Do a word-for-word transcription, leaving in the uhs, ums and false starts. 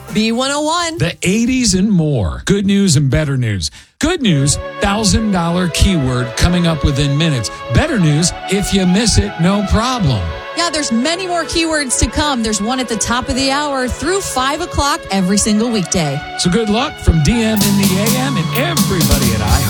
B one oh one. The eighties and more. Good news and better news. Good news, one thousand dollars keyword coming up within minutes. Better news, if you miss it, no problem. Yeah, there's many more keywords to come. There's one at the top of the hour through five o'clock every single weekday. So good luck from D M in the A M and everybody at I